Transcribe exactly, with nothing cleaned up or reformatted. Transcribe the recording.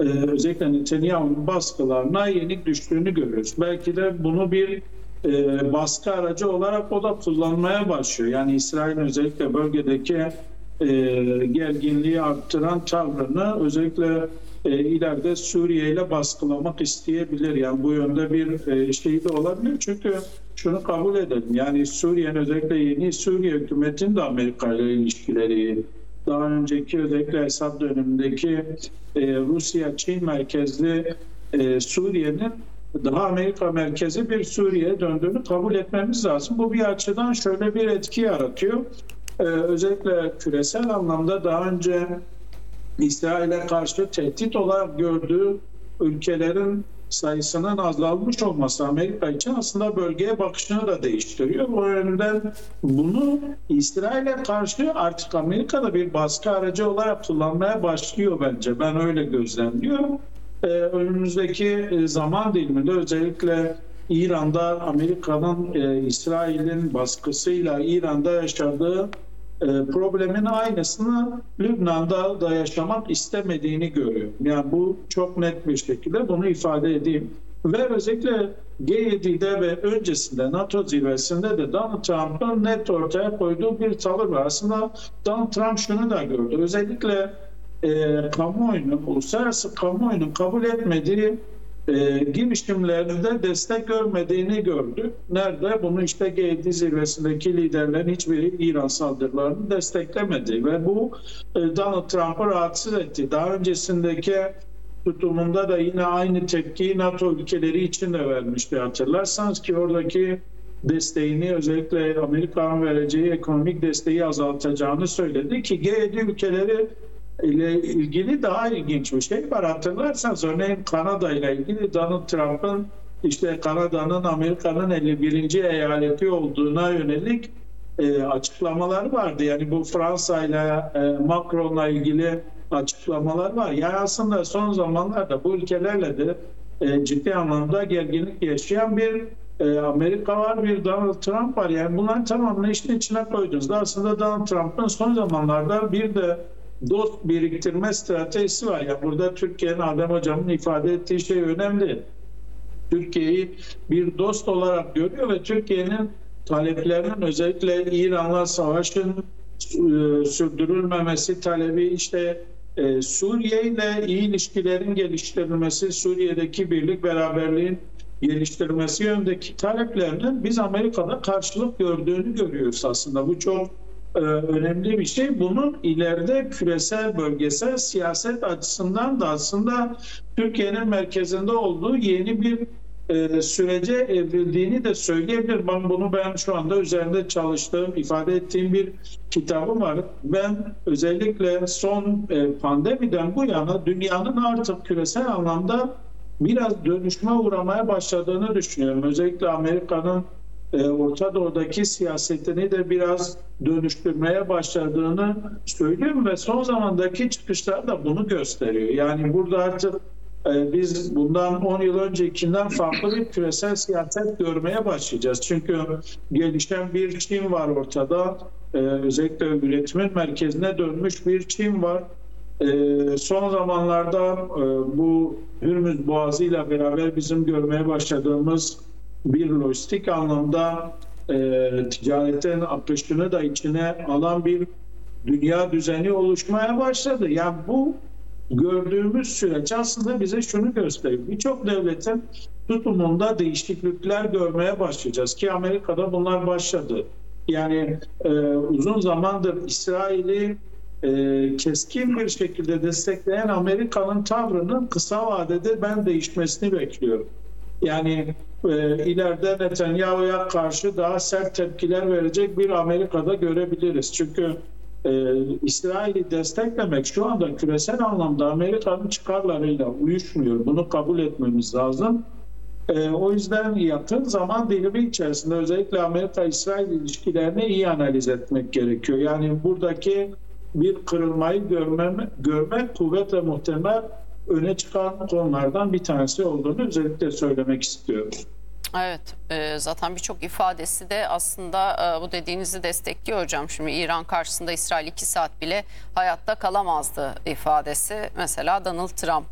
e, özellikle Netanyahu'nun baskılarına yenik düştüğünü görüyoruz. Belki de bunu bir e, baskı aracı olarak o da kullanmaya başlıyor. Yani İsrail'in özellikle bölgedeki e, gerginliği arttıran tavrını özellikle e, ileride Suriye ile baskılamak isteyebilir. Yani bu yönde bir e, şey de olabilir. Çünkü şunu kabul edelim. Yani Suriye'nin özellikle yeni Suriye hükümetinin de Amerika ile ilişkileri, daha önceki özellikle Esad dönemindeki e, Rusya-Çin merkezli e, Suriye'nin daha Amerika merkezi bir Suriye'ye döndüğünü kabul etmemiz lazım. Bu bir açıdan şöyle bir etki yaratıyor. Ee, özellikle küresel anlamda daha önce İsrail'e karşı tehdit olarak gördüğü ülkelerin sayısının azalmış olması Amerika için aslında bölgeye bakışını da değiştiriyor. O yönden bunu İsrail'e karşı artık Amerika'da bir baskı aracı olarak kullanmaya başlıyor bence. Ben öyle gözlemliyorum. Ee, önümüzdeki zaman diliminde özellikle İran'da Amerika'nın e, İsrail'in baskısıyla İran'da yaşadığı e, problemin aynısını Lübnan'da da yaşamak istemediğini görüyorum. Yani bu çok net bir şekilde bunu ifade edeyim. Ve özellikle G yedi'de ve öncesinde NATO zirvesinde de Donald Trump'ın net ortaya koyduğu bir tavır var. Aslında Donald Trump şunu da gördü. Özellikle e, kamuoyunun, uluslararası kamuoyunun kabul etmediği e, girişimlerinde destek görmediğini gördü. Nerede? Bunu işte G yedi zirvesindeki liderlerin hiçbiri İran saldırılarını desteklemedi ve bu e, Donald Trump'ı rahatsız etti. Daha öncesindeki tutumunda da yine aynı tepkiyi NATO ülkeleri için de vermişti, hatırlarsanız, ki oradaki desteğini, özellikle Amerika'nın vereceği ekonomik desteği azaltacağını söyledi ki G yedi ülkeleri ile ilgili daha ilginç bir şey var. Hatırlarsanız örneğin Kanada ile ilgili Donald Trump'ın işte Kanada'nın Amerika'nın elli birinci eyaleti olduğuna yönelik e, açıklamaları vardı. Yani bu Fransa ile e, Macron'la ilgili açıklamalar var. Yani aslında son zamanlarda bu ülkelerle de e, ciddi anlamda gerginlik yaşayan bir e, Amerika var, bir Donald Trump var. Yani bunların tamamını işin içine koyduğunuzda aslında Donald Trump'ın son zamanlarda bir de dost biriktirme stratejisi var. Yani burada Türkiye'nin, Adem Hocam'ın ifade ettiği şey önemli. Türkiye'yi bir dost olarak görüyor ve Türkiye'nin taleplerinin özellikle İran'la savaşın e, sürdürülmemesi talebi, işte e, Suriye ile iyi ilişkilerin geliştirilmesi, Suriye'deki birlik beraberliğin geliştirilmesi yönündeki taleplerinin biz Amerika'da karşılık gördüğünü görüyoruz aslında. Bu çok e, önemli bir şey. Bunun ileride küresel, bölgesel siyaset açısından da aslında Türkiye'nin merkezinde olduğu yeni bir e, sürece evrildiğini de söyleyebilirim. Ben bunu ben şu anda üzerinde çalıştığım, ifade ettiğim bir kitabım var. Ben özellikle son e, pandemiden bu yana dünyanın artık küresel anlamda biraz dönüşme uğramaya başladığını düşünüyorum. Özellikle Amerika'nın e, Orta Doğu'daki siyasetini de biraz dönüştürmeye başladığını söylüyorum ve son zamandaki çıkışlar da bunu gösteriyor. Yani burada artık e, biz bundan on yıl öncekinden farklı bir küresel siyaset görmeye başlayacağız. Çünkü gelişen bir Çin var ortada. E, özellikle üretimin merkezine dönmüş bir Çin var. Ee, son zamanlarda e, bu Hürmüz Boğazı ile beraber bizim görmeye başladığımız bir lojistik anlamda e, ticaretin akışını da içine alan bir dünya düzeni oluşmaya başladı. Yani bu gördüğümüz süreç aslında bize şunu gösteriyor. Birçok devletin tutumunda değişiklikler görmeye başlayacağız ki Amerika'da bunlar başladı. Yani e, uzun zamandır İsrail'i e, keskin bir şekilde destekleyen Amerika'nın tavrının kısa vadede ben değişmesini bekliyorum. Yani e, ileride Netanyahu'ya karşı daha sert tepkiler verecek bir Amerika'da görebiliriz. Çünkü e, İsrail'i desteklemek şu anda küresel anlamda Amerika'nın çıkarlarıyla uyuşmuyor. Bunu kabul etmemiz lazım. E, o yüzden yakın zaman dilimi içerisinde özellikle Amerika-İsrail ilişkilerini iyi analiz etmek gerekiyor. Yani buradaki bir kırılmayı görmem, görmek kuvvetle muhtemel öne çıkan konulardan bir tanesi olduğunu özellikle söylemek istiyorum. Evet, e, zaten birçok ifadesi de aslında e, bu dediğinizi destekliyor hocam. Şimdi İran karşısında İsrail iki saat bile hayatta kalamazdı ifadesi mesela Donald Trump.